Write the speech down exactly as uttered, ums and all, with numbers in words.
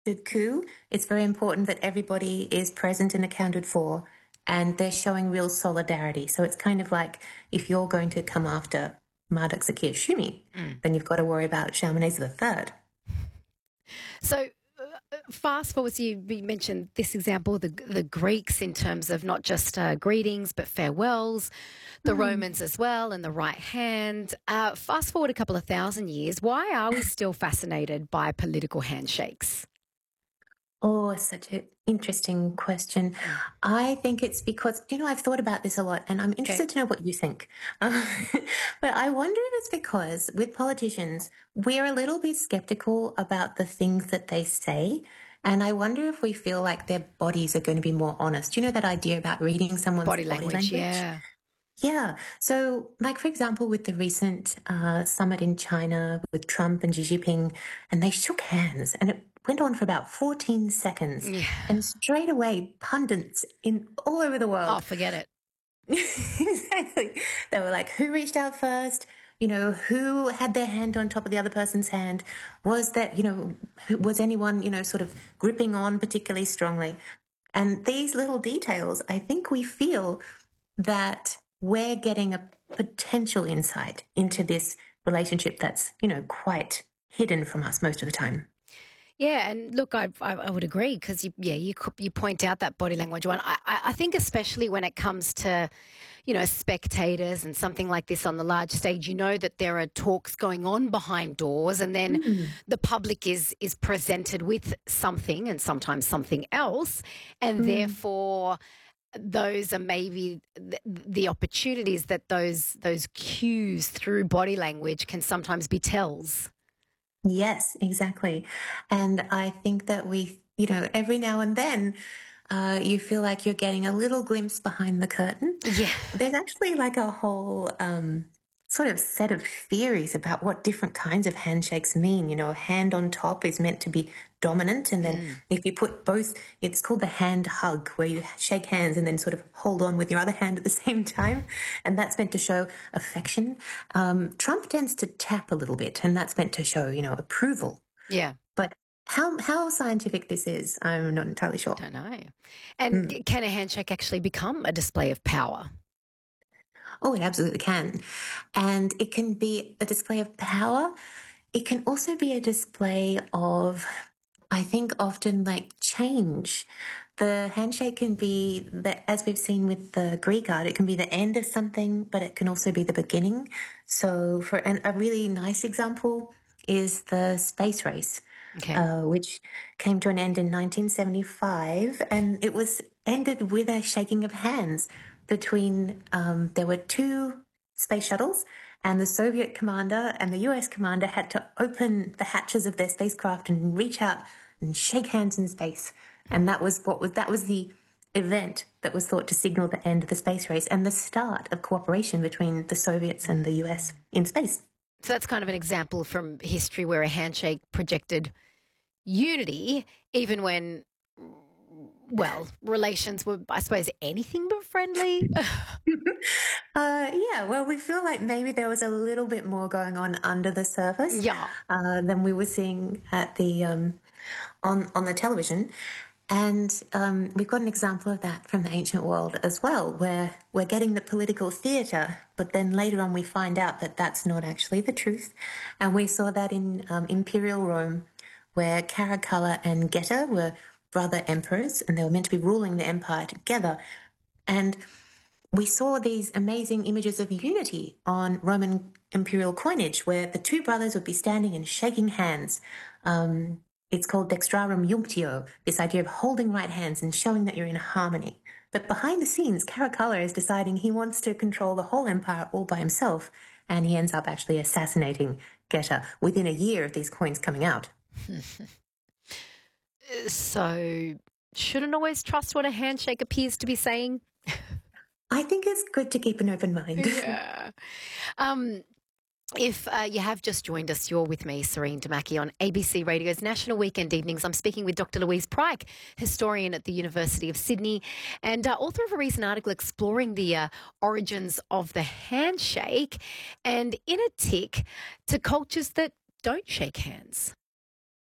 The coup, it's very important that everybody is present and accounted for, and they're showing real solidarity. So it's kind of like if you're going to come after Marduk Sakir Mm. then you've got to worry about Shalmaneser the Third. So, uh, fast forward, so you you mentioned this example, the the Greeks in terms of not just uh, greetings but farewells, the Hmm. Romans as well, and the right hand. Uh, fast forward a couple of thousand years, why are we still fascinated by political handshakes? Oh, such an interesting question. Mm. I think it's because, you know, I've thought about this a lot and I'm Okay. interested to know what you think. Um, but I wonder if it's because with politicians, we're a little bit skeptical about the things that they say. And I wonder if we feel like their bodies are going to be more honest. You know, that idea about reading someone's Body body language, language? yeah. Yeah. So, like, for example, with the recent uh, summit in China with Trump and Xi Jinping, and they shook hands, and it went on for about fourteen seconds. Yeah. And straight away, pundits in all over the Oh, world, forget it. exactly, they were like, who reached out first? You know, who had their hand on top of the other person's hand? Was that, you know, who- was anyone, you know, sort of gripping on particularly strongly? And these little details, I think we feel that we're getting a potential insight into this relationship that's, you know, quite hidden from us most of the time. Yeah, and look, I I, I would agree because you, yeah, you co- you point out that body language one. I I I think especially when it comes to, you know, spectators and something like this on the large stage, you know that there are talks going on behind doors, and then Mm, the public is is presented with something and sometimes something else, and mm. therefore those are maybe the, the opportunities that those those cues through body language can sometimes be tells. Yes, exactly. And I think that we, you know, every now and then, uh, you feel like you're getting a little glimpse behind the curtain. Yeah. There's actually like a whole um, sort of set of theories about what different kinds of handshakes mean. You know, a hand on top is meant to be dominant, and then Mm. if you put both, it's called the hand hug, where you shake hands and then sort of hold on with your other hand at the same time, and that's meant to show affection. Um, Trump tends to tap a little bit, and that's meant to show, you know, approval. Yeah. But how how scientific this is, I'm not entirely sure. Don't know. And Mm. c- can a handshake actually become a display of power? Oh, it absolutely can. And it can be a display of power. It can also be a display of, I think, often like change. The handshake can be the, as we've seen with the Greek art, it can be the end of something, but it can also be the beginning. So, for an, a really nice example is the space race, Okay. uh, which came to an end in nineteen seventy-five, and it was ended with a shaking of hands between. Um, there were two space shuttles, and the Soviet commander and the U S commander had to open the hatches of their spacecraft and reach out and shake hands in space. And that was what was that was the event that was thought to signal the end of the space race and the start of cooperation between the Soviets and the U S in space. So that's kind of an example from history where a handshake projected unity, even when, well, relations were, I suppose, anything but friendly. Uh, yeah, well, we feel like maybe there was a little bit more going on under the surface Yeah. uh, than we were seeing at the um, on on the television, and um, we've got an example of that from the ancient world as well, where we're getting the political theatre, but then later on we find out that that's not actually the truth, and we saw that in um, Imperial Rome, where Caracalla and Geta were brother emperors, and they were meant to be ruling the empire together, and we saw these amazing images of unity on Roman imperial coinage where the two brothers would be standing and shaking hands. Um, it's called dextrarum junctio, this idea of holding right hands and showing that you're in harmony. But behind the scenes, Caracalla is deciding he wants to control the whole empire all by himself, and he ends up actually assassinating Geta within a year of these coins coming out. So, shouldn't always trust what a handshake appears to be saying. I think it's good to keep an open mind. Yeah. Um, If uh, you have just joined us, you're with me, Serene Damaki, on A B C Radio's National Weekend Evenings. I'm speaking with Doctor Louise Pryke, historian at the University of Sydney and uh, author of a recent article exploring the uh, origins of the handshake and in a tick to cultures that don't shake hands.